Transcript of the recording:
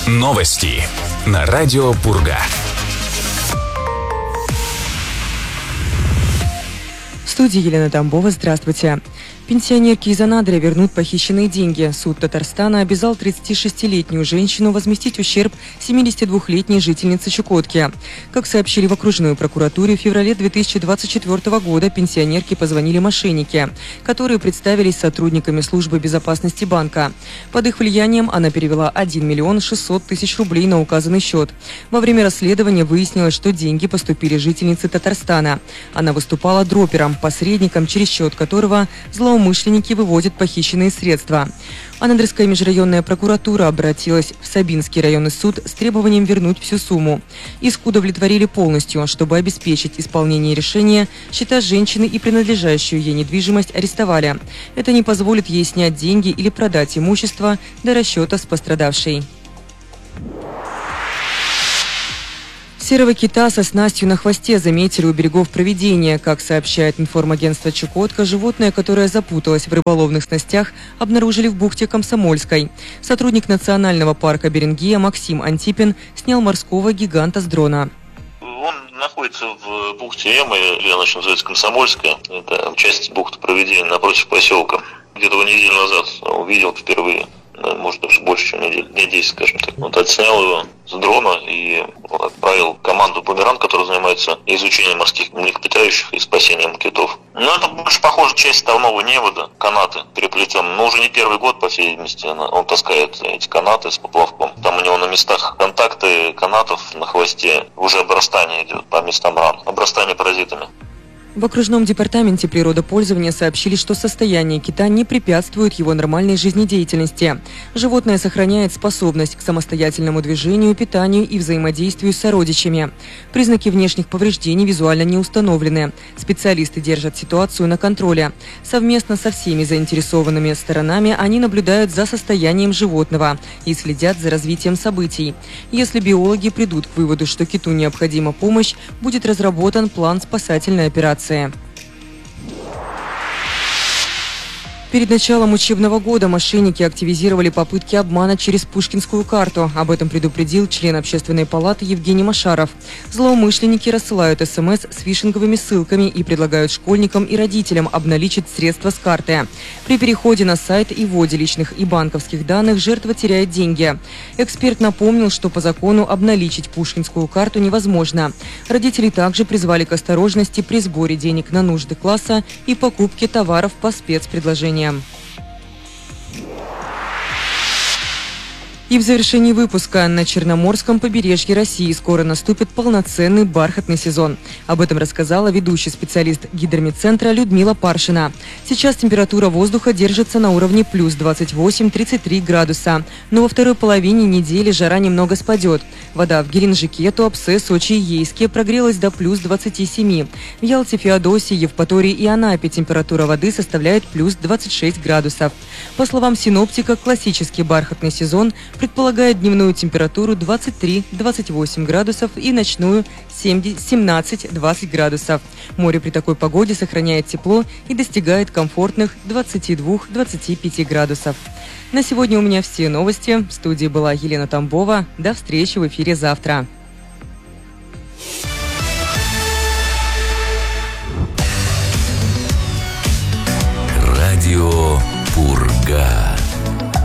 Новости на радио Пурга. В студии Елена Тамбова. Здравствуйте. Пенсионерки из Анадыря вернут похищенные деньги. Суд Татарстана обязал 36-летнюю женщину возместить ущерб 72-летней жительнице Чукотки. Как сообщили в окружной прокуратуре, в феврале 2024 года пенсионерке позвонили мошенники, которые представились сотрудниками службы безопасности банка. Под их влиянием она перевела 1 миллион 600 тысяч рублей на указанный счет. Во время расследования выяснилось, что деньги поступили жительнице Татарстана. Она выступала дропером, посредником, через счет которого злоумышленники выводят похищенные средства. Анадырская межрайонная прокуратура обратилась в Сабинский районный суд с требованием вернуть всю сумму. Иск удовлетворили полностью. Чтобы обеспечить исполнение решения, счета женщины и принадлежащую ей недвижимость арестовали. Это не позволит ей снять деньги или продать имущество до расчета с пострадавшей. Серого кита со снастью на хвосте заметили у берегов Провидения. Как сообщает информагентство «Чукотка», животное, которое запуталось в рыболовных снастях, обнаружили в бухте Комсомольской. Сотрудник национального парка Беренгея Максим Антипин снял морского гиганта с дрона. Он находится в бухте Эмы, или она еще называется Комсомольская. Это часть бухты Провидения напротив поселка. Где-то неделю назад увидел впервые. Может, даже больше, чем неделю, дней 10, скажем так. Вот отснял его с дрона и отправил команду «Бумеранг», которая занимается изучением морских млекопитающих и спасением китов. Но это больше похоже часть ставного невода, канаты переплетенные. Но уже не первый год, по всей видимости, он таскает эти канаты с поплавком. Там у него на местах контакты канатов на хвосте уже обрастание идет по местам ран, обрастание паразитами. В окружном департаменте природопользования сообщили, что состояние кита не препятствует его нормальной жизнедеятельности. Животное сохраняет способность к самостоятельному движению, питанию и взаимодействию с сородичами. Признаки внешних повреждений визуально не установлены. Специалисты держат ситуацию на контроле. Совместно со всеми заинтересованными сторонами они наблюдают за состоянием животного и следят за развитием событий. Если биологи придут к выводу, что киту необходима помощь, будет разработан план спасательной операции. Перед началом учебного года мошенники активизировали попытки обмана через Пушкинскую карту. Об этом предупредил член Общественной палаты Евгений Машаров. Злоумышленники рассылают СМС с фишинговыми ссылками и предлагают школьникам и родителям обналичить средства с карты. При переходе на сайт и вводе личных и банковских данных жертва теряет деньги. Эксперт напомнил, что по закону обналичить Пушкинскую карту невозможно. Родители также призвали к осторожности при сборе денег на нужды класса и покупке товаров по спецпредложениям. И в завершении выпуска: на Черноморском побережье России скоро наступит полноценный бархатный сезон. Об этом рассказала ведущий специалист гидромедцентра Людмила Паршина. Сейчас температура воздуха держится на уровне плюс 28-33 градуса. Но во второй половине недели жара немного спадет. Вода в Геленджике, Туапсе, Сочи и Ейске прогрелась до плюс 27. В Ялте, Феодосии, Евпатории и Анапе температура воды составляет плюс 26 градусов. По словам синоптика, классический бархатный сезон предполагает дневную температуру 23-28 градусов и ночную 17-20 градусов. Море при такой погоде сохраняет тепло и достигает комфортных 22-25 градусов. На сегодня у меня все новости. В студии была Елена Тамбова. До встречи в эфире завтра.